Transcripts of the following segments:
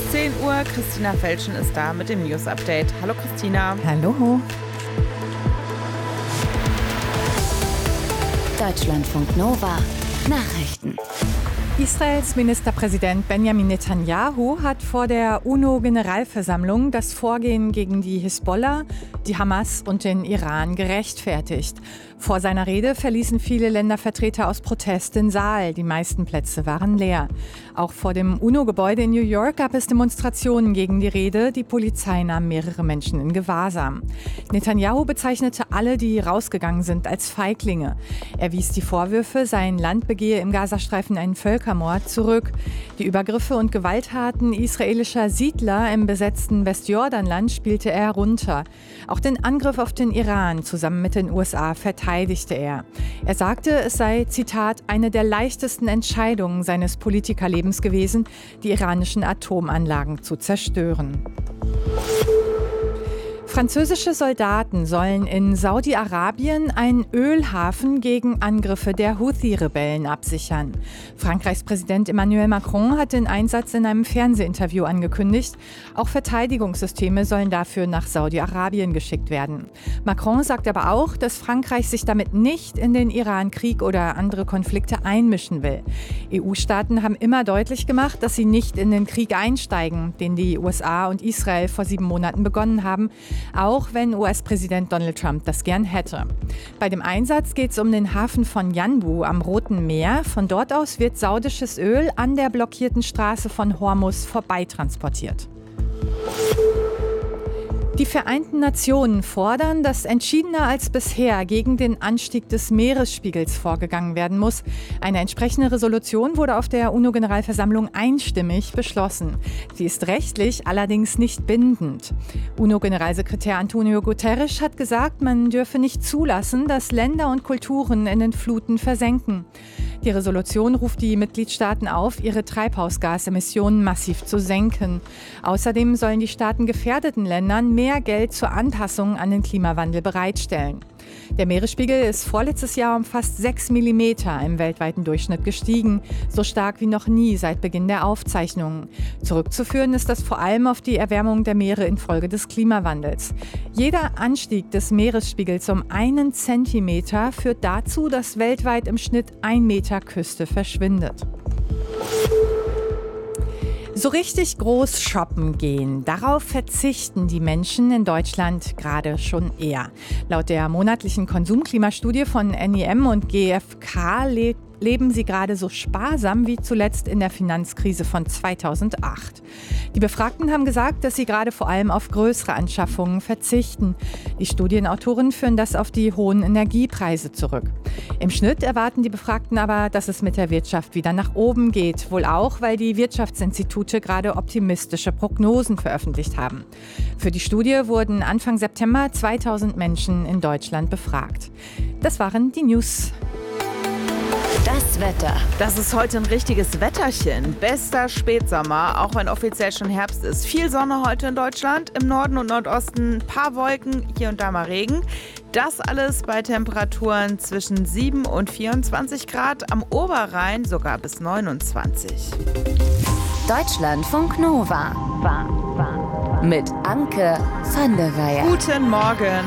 10 Uhr. Christina Felschen ist da mit dem News Update. Hallo Christina. Hallo. Deutschlandfunk Nova. Nachrichten. Israels Ministerpräsident Benjamin Netanyahu hat vor der UNO-Generalversammlung das Vorgehen gegen die Hisbollah, die Hamas und den Iran gerechtfertigt. Vor seiner Rede verließen viele Ländervertreter aus Protest den Saal. Die meisten Plätze waren leer. Auch vor dem UNO-Gebäude in New York gab es Demonstrationen gegen die Rede. Die Polizei nahm mehrere Menschen in Gewahrsam. Netanyahu bezeichnete alle, die rausgegangen sind, als Feiglinge. Er wies die Vorwürfe, sein Land begehe im Gazastreifen einen Völkermord, zurück. Die Übergriffe und Gewalttaten israelischer Siedler im besetzten Westjordanland spielte er herunter. Auch den Angriff auf den Iran zusammen mit den USA verteidigte er. Er sagte, es sei, Zitat, eine der leichtesten Entscheidungen seines Politikerlebens gewesen, die iranischen Atomanlagen zu zerstören. Französische Soldaten sollen in Saudi-Arabien einen Ölhafen gegen Angriffe der Houthi-Rebellen absichern. Frankreichs Präsident Emmanuel Macron hat den Einsatz in einem Fernsehinterview angekündigt. Auch Verteidigungssysteme sollen dafür nach Saudi-Arabien geschickt werden. Macron sagt aber auch, dass Frankreich sich damit nicht in den Iran-Krieg oder andere Konflikte einmischen will. EU-Staaten haben immer deutlich gemacht, dass sie nicht in den Krieg einsteigen, den die USA und Israel vor 7 Monaten begonnen haben, auch wenn US-Präsident Donald Trump das gern hätte. Bei dem Einsatz geht es um den Hafen von Yanbu am Roten Meer. Von dort aus wird saudisches Öl an der blockierten Straße von Hormuz vorbeitransportiert. Die Vereinten Nationen fordern, dass entschiedener als bisher gegen den Anstieg des Meeresspiegels vorgegangen werden muss. Eine entsprechende Resolution wurde auf der UNO-Generalversammlung einstimmig beschlossen. Sie ist rechtlich allerdings nicht bindend. UNO-Generalsekretär Antonio Guterres hat gesagt, man dürfe nicht zulassen, dass Länder und Kulturen in den Fluten versenken. Die Resolution ruft die Mitgliedstaaten auf, ihre Treibhausgasemissionen massiv zu senken. Außerdem sollen die Staaten gefährdeten Ländern mehr Geld zur Anpassung an den Klimawandel bereitstellen. Der Meeresspiegel ist vorletztes Jahr um fast 6 Millimeter im weltweiten Durchschnitt gestiegen, so stark wie noch nie seit Beginn der Aufzeichnungen. Zurückzuführen ist das vor allem auf die Erwärmung der Meere infolge des Klimawandels. Jeder Anstieg des Meeresspiegels um 1 Zentimeter führt dazu, dass weltweit im Schnitt 1 Meter Küste verschwindet. So richtig groß shoppen gehen, darauf verzichten die Menschen in Deutschland gerade schon eher. Laut der monatlichen Konsumklimastudie von NEM und GfK leben sie gerade so sparsam wie zuletzt in der Finanzkrise von 2008. Die Befragten haben gesagt, dass sie gerade vor allem auf größere Anschaffungen verzichten. Die Studienautoren führen das auf die hohen Energiepreise zurück. Im Schnitt erwarten die Befragten aber, dass es mit der Wirtschaft wieder nach oben geht. Wohl auch, weil die Wirtschaftsinstitute gerade optimistische Prognosen veröffentlicht haben. Für die Studie wurden Anfang September 2000 Menschen in Deutschland befragt. Das waren die News. Das Wetter. Das ist heute ein richtiges Wetterchen. Bester Spätsommer, auch wenn offiziell schon Herbst ist. Viel Sonne heute in Deutschland. Im Norden und Nordosten ein paar Wolken, hier und da mal Regen. Das alles bei Temperaturen zwischen 7 und 24 Grad. Am Oberrhein sogar bis 29. Deutschlandfunk Nova. Mit Anke van der Weyer. Guten Morgen.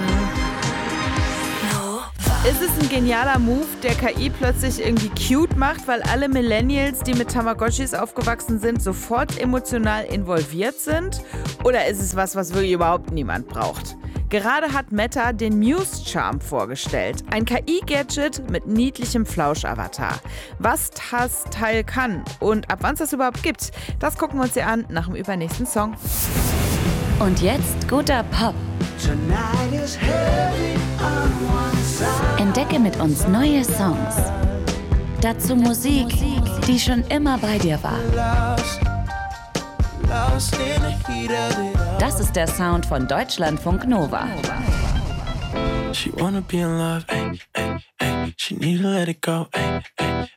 Ist es ein genialer Move, der KI plötzlich irgendwie cute macht, weil alle Millennials, die mit Tamagotchis aufgewachsen sind, sofort emotional involviert sind? Oder ist es was wirklich überhaupt niemand braucht? Gerade hat Meta den Muse Charm vorgestellt. Ein KI-Gadget mit niedlichem Flausch-Avatar. Was das Teil kann und ab wann es das überhaupt gibt, das gucken wir uns hier an nach dem übernächsten Song. Und jetzt guter Pop. Entdecke mit uns neue Songs. Dazu Musik, die schon immer bei dir war. Das ist der Sound von Deutschlandfunk Nova. She wanna be in love, ay, ay, ay. She need to let it go, ay, ay.